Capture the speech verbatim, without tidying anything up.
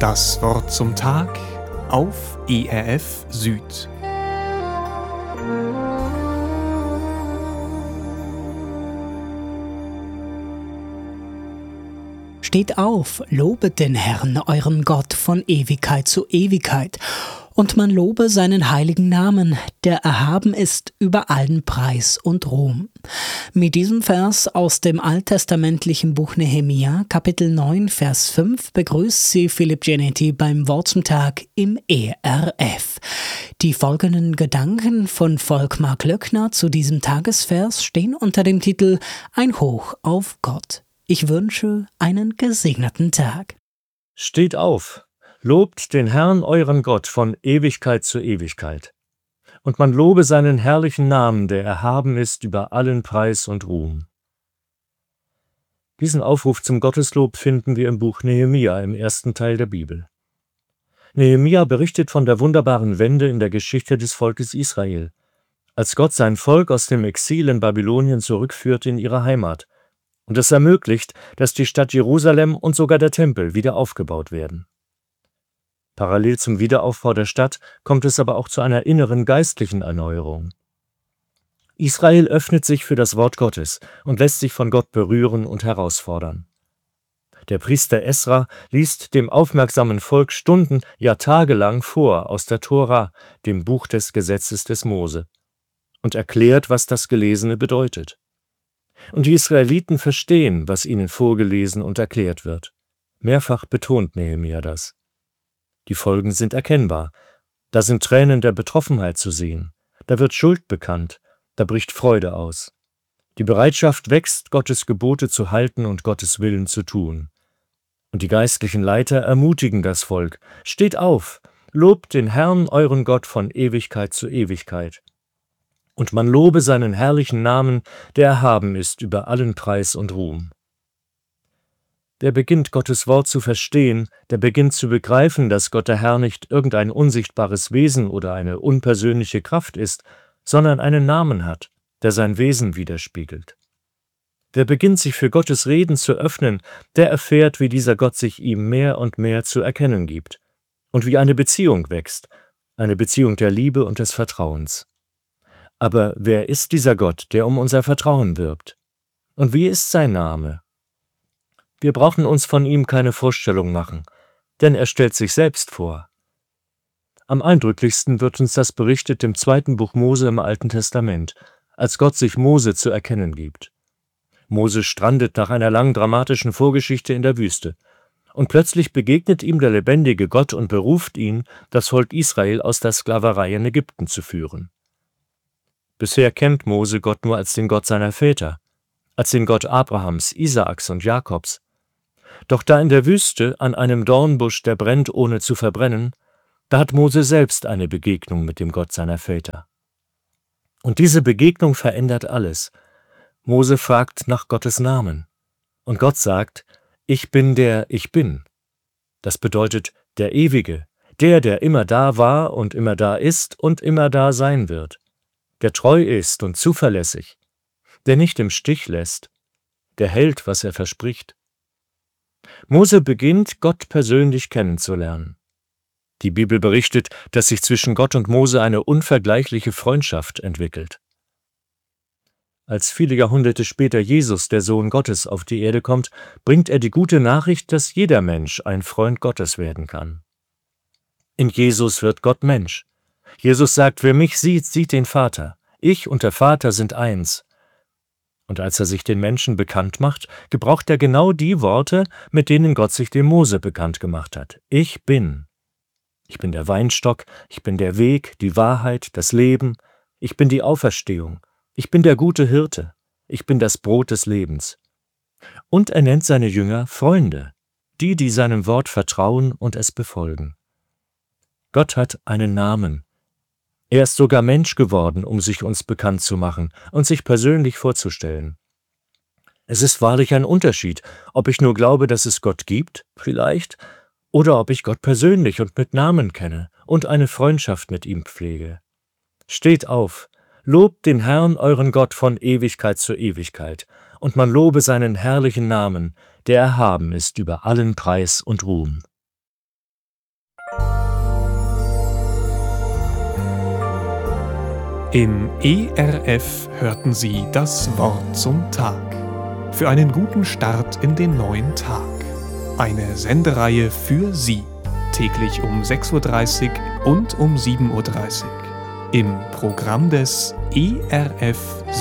Das Wort zum Tag auf E R F Süd. Steht auf, lobet den Herrn, euren Gott, von Ewigkeit zu Ewigkeit. Und man lobe seinen heiligen Namen, der erhaben ist über allen Preis und Ruhm. Mit diesem Vers aus dem alttestamentlichen Buch Nehemia, Kapitel neun, Vers fünf, begrüßt sie Philipp Genetti beim Wort zum Tag im E R F. Die folgenden Gedanken von Volkmar Glöckner zu diesem Tagesvers stehen unter dem Titel Ein Hoch auf Gott. Ich wünsche einen gesegneten Tag. Steht auf, lobt den Herrn euren Gott von Ewigkeit zu Ewigkeit. Und man lobe seinen herrlichen Namen, der erhaben ist über allen Preis und Ruhm. Diesen Aufruf zum Gotteslob finden wir im Buch Nehemia im ersten Teil der Bibel. Nehemia berichtet von der wunderbaren Wende in der Geschichte des Volkes Israel, als Gott sein Volk aus dem Exil in Babylonien zurückführte in ihre Heimat und es ermöglicht, dass die Stadt Jerusalem und sogar der Tempel wieder aufgebaut werden. Parallel zum Wiederaufbau der Stadt kommt es aber auch zu einer inneren geistlichen Erneuerung. Israel öffnet sich für das Wort Gottes und lässt sich von Gott berühren und herausfordern. Der Priester Esra liest dem aufmerksamen Volk Stunden, ja tagelang vor aus der Tora, dem Buch des Gesetzes des Mose, und erklärt, was das Gelesene bedeutet. Und die Israeliten verstehen, was ihnen vorgelesen und erklärt wird. Mehrfach betont Nehemia das. Die Folgen sind erkennbar. Da sind Tränen der Betroffenheit zu sehen. Da wird Schuld bekannt. Da bricht Freude aus. Die Bereitschaft wächst, Gottes Gebote zu halten und Gottes Willen zu tun. Und die geistlichen Leiter ermutigen das Volk. Steht auf, lobt den Herrn, euren Gott, von Ewigkeit zu Ewigkeit. Und man lobe seinen herrlichen Namen, der erhaben ist über allen Preis und Ruhm. Wer beginnt, Gottes Wort zu verstehen, der beginnt zu begreifen, dass Gott der Herr nicht irgendein unsichtbares Wesen oder eine unpersönliche Kraft ist, sondern einen Namen hat, der sein Wesen widerspiegelt. Wer beginnt, sich für Gottes Reden zu öffnen, der erfährt, wie dieser Gott sich ihm mehr und mehr zu erkennen gibt und wie eine Beziehung wächst, eine Beziehung der Liebe und des Vertrauens. Aber wer ist dieser Gott, der um unser Vertrauen wirbt? Und wie ist sein Name? Wir brauchen uns von ihm keine Vorstellung machen, denn er stellt sich selbst vor. Am eindrücklichsten wird uns das berichtet im zweiten Buch Mose im Alten Testament, als Gott sich Mose zu erkennen gibt. Mose strandet nach einer langen dramatischen Vorgeschichte in der Wüste, und plötzlich begegnet ihm der lebendige Gott und beruft ihn, das Volk Israel aus der Sklaverei in Ägypten zu führen. Bisher kennt Mose Gott nur als den Gott seiner Väter, als den Gott Abrahams, Isaaks und Jakobs. Doch da in der Wüste an einem Dornbusch, der brennt, ohne zu verbrennen, da hat Mose selbst eine Begegnung mit dem Gott seiner Väter. Und diese Begegnung verändert alles. Mose fragt nach Gottes Namen. Und Gott sagt, ich bin der Ich Bin. Das bedeutet der Ewige, der, der immer da war und immer da ist und immer da sein wird, der treu ist und zuverlässig, der nicht im Stich lässt, der hält, was er verspricht. Mose beginnt, Gott persönlich kennenzulernen. Die Bibel berichtet, dass sich zwischen Gott und Mose eine unvergleichliche Freundschaft entwickelt. Als viele Jahrhunderte später Jesus, der Sohn Gottes, auf die Erde kommt, bringt er die gute Nachricht, dass jeder Mensch ein Freund Gottes werden kann. In Jesus wird Gott Mensch. Jesus sagt, wer mich sieht, sieht den Vater. Ich und der Vater sind eins. Und als er sich den Menschen bekannt macht, gebraucht er genau die Worte, mit denen Gott sich dem Mose bekannt gemacht hat. Ich bin. Ich bin der Weinstock, ich bin der Weg, die Wahrheit, das Leben, ich bin die Auferstehung, ich bin der gute Hirte, ich bin das Brot des Lebens. Und er nennt seine Jünger Freunde, die, die seinem Wort vertrauen und es befolgen. Gott hat einen Namen. Er ist sogar Mensch geworden, um sich uns bekannt zu machen und sich persönlich vorzustellen. Es ist wahrlich ein Unterschied, ob ich nur glaube, dass es Gott gibt, vielleicht, oder ob ich Gott persönlich und mit Namen kenne und eine Freundschaft mit ihm pflege. Steht auf, lobt den Herrn, euren Gott, von Ewigkeit zu Ewigkeit, und man lobe seinen herrlichen Namen, der erhaben ist über allen Preis und Ruhm. Im E R F hörten Sie das Wort zum Tag. Für einen guten Start in den neuen Tag. Eine Sendereihe für Sie. Täglich um sechs Uhr dreißig und um sieben Uhr dreißig. Im Programm des E R F